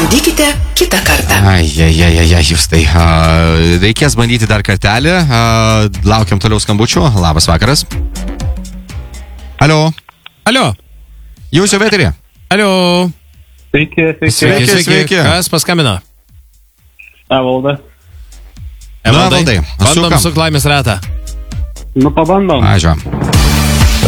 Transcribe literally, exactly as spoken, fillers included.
Pabandykite kitą kartą. Ai, ai, ai, ai, ai, jūs tai. Uh, reikės bandyti dar kartelį. Uh, laukiam toliau skambučių. Labas vakaras. Alio. Alio. Jūs jau eterį. Alio. Sveiki, sveiki. Sveiki, sveiki. sveiki. Kas paskambino? Evalda. Evaldai. Evaldai. Bandom suk laimės ratą. Nu, pabandom. Ačiū.